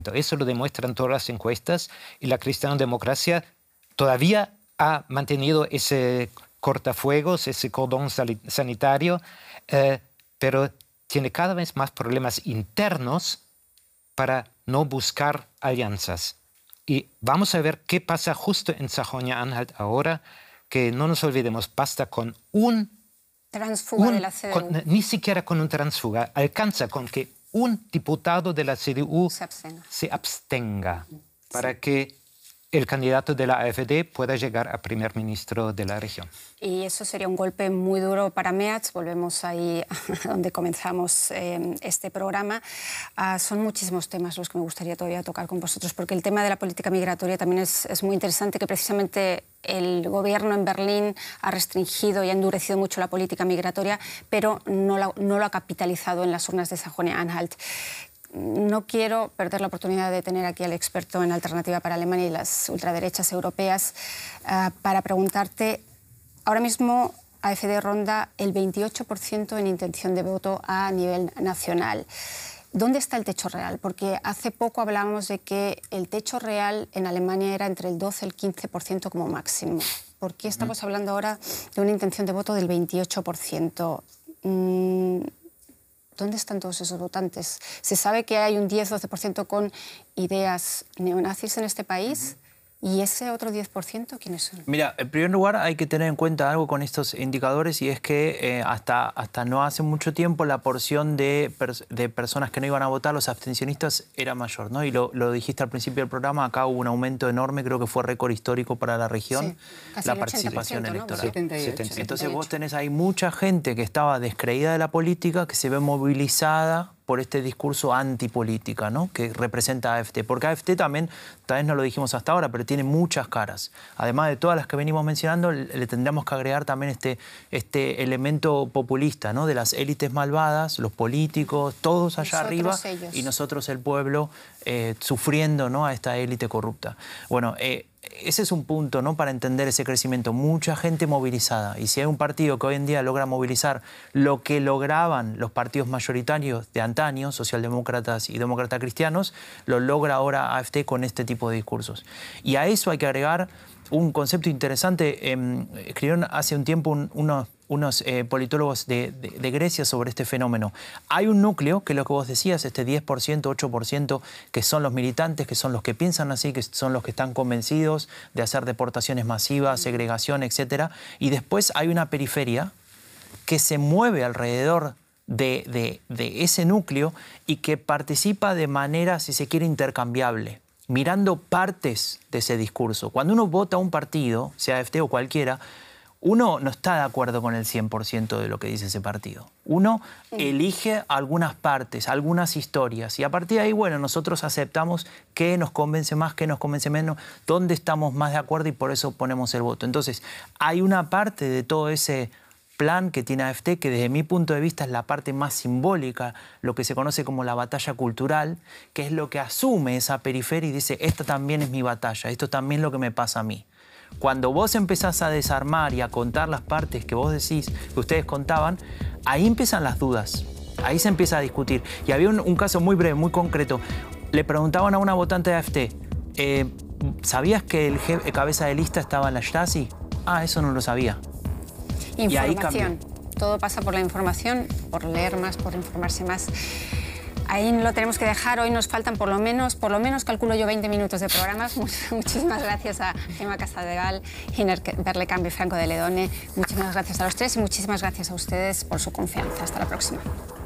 Eso lo demuestran todas las encuestas y la cristiano-democracia todavía ha mantenido ese cortafuegos, ese cordón sanitario, pero tiene cada vez más problemas internos para no buscar alianzas. Y vamos a ver qué pasa justo en Sajonia-Anhalt ahora, que no nos olvidemos, basta con un transfuga de la CDU. Ni siquiera con un transfuga, alcanza con que un diputado de la CDU se abstenga para que el candidato de la AfD pueda llegar a primer ministro de la región. Y eso sería un golpe muy duro para Meaz. Volvemos ahí donde comenzamos este programa. Son muchísimos temas los que me gustaría todavía tocar con vosotros, porque el tema de la política migratoria también es muy interesante, que precisamente el gobierno en Berlín ha restringido y ha endurecido mucho la política migratoria, pero no lo ha capitalizado en las urnas de Sajonia-Anhalt. No quiero perder la oportunidad de tener aquí al experto en Alternativa para Alemania y las ultraderechas europeas para preguntarte, ahora mismo AfD ronda el 28% en intención de voto a nivel nacional. ¿Dónde está el techo real? Porque hace poco hablábamos de que el techo real en Alemania era entre el 12 y el 15% como máximo. ¿Por qué estamos hablando ahora de una intención de voto del 28%? ¿Dónde están todos esos votantes? ¿Se sabe que hay un 10-12% con ideas neonazis en este país? ¿Y ese otro 10% quiénes son? Mira, en primer lugar hay que tener en cuenta algo con estos indicadores, y es que hasta no hace mucho tiempo la porción de personas que no iban a votar, los abstencionistas, era mayor, ¿no? Y lo dijiste al principio del programa, acá hubo un aumento enorme, creo que fue récord histórico para la región, sí, la participación electoral. 78. Entonces vos tenés ahí mucha gente que estaba descreída de la política, que se ve movilizada por este discurso antipolítica, ¿no?, que representa a AfD. Porque AfD también, tal vez no lo dijimos hasta ahora, pero tiene muchas caras. Además de todas las que venimos mencionando, le tendríamos que agregar también este elemento populista, ¿no?, de las élites malvadas, los políticos, todos allá arriba, ellos. Y nosotros, el pueblo, sufriendo, ¿no?, a esta élite corrupta. Bueno, ese es un punto, ¿no?, para entender ese crecimiento. Mucha gente movilizada. Y si hay un partido que hoy en día logra movilizar lo que lograban los partidos mayoritarios de antaño, socialdemócratas y demócratas cristianos, lo logra ahora AfD con este tipo de discursos. Y a eso hay que agregar un concepto interesante. Escribieron hace un tiempo unos politólogos de Grecia sobre este fenómeno. Hay un núcleo, que es lo que vos decías, este 10%, 8%, que son los militantes, que son los que piensan así, que son los que están convencidos de hacer deportaciones masivas, segregación, etc. Y después hay una periferia que se mueve alrededor de ese núcleo y que participa de manera, si se quiere, intercambiable, mirando partes de ese discurso. Cuando uno vota a un partido, sea AfD o cualquiera, uno no está de acuerdo con el 100% de lo que dice ese partido. Uno elige algunas partes, algunas historias, y a partir de ahí, bueno, nosotros aceptamos qué nos convence más, qué nos convence menos, dónde estamos más de acuerdo, y por eso ponemos el voto. Entonces, hay una parte de todo ese plan que tiene AfD que, desde mi punto de vista, es la parte más simbólica, lo que se conoce como la batalla cultural, que es lo que asume esa periferia y dice, esta también es mi batalla, esto también es lo que me pasa a mí. Cuando vos empezás a desarmar y a contar las partes que vos decís, que ustedes contaban, ahí empiezan las dudas, ahí se empieza a discutir. Y había un caso muy breve, muy concreto. Le preguntaban a una votante de AfD, ¿sabías que el cabeza de lista estaba en la Stasi? Ah, eso no lo sabía. Información. Y ahí cambió. Todo pasa por la información, por leer más, por informarse más. Ahí lo tenemos que dejar. Hoy nos faltan por lo menos calculo yo 20 minutos de programas. Muchísimas gracias a Gemma Casadegal, Giner Berlekamp y Franco de Ledone. Muchísimas gracias a los tres y muchísimas gracias a ustedes por su confianza. Hasta la próxima.